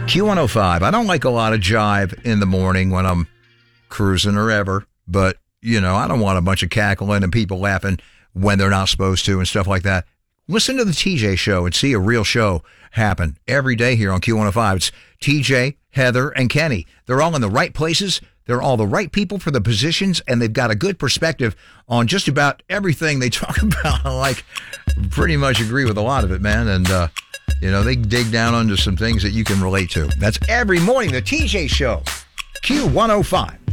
Q105. I don't like a lot of jive in the morning when I'm cruising or ever, but, you know, I don't want a bunch of cackling and people laughing when they're not supposed to and stuff like that. Listen to the TJ show and see a real show happen every day here on Q105. It's TJ, Heather, and Kenny. They're all in the right places. They're all the right people for the positions, and they've got a good perspective on just about everything they talk about. I like pretty much agree with a lot of it, man. And, you know, they dig down into some things that you can relate to. That's every morning, the TJ Show, Q105.